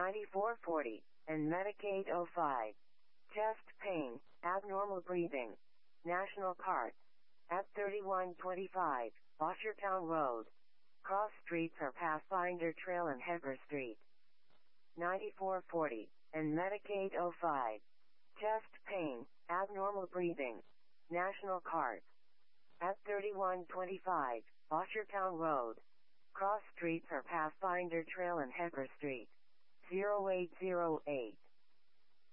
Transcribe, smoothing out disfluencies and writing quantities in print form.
9440, and Medicaid 05. Chest pain, abnormal breathing. National Card. At 3125, Washertown Road. Cross streets are Pathfinder Trail and Hecker Street. 9440, and Medicaid 05. Chest pain, abnormal breathing. National Card. At 3125, Washertown Road. Cross streets are Pathfinder Trail and Hecker Street. 0808.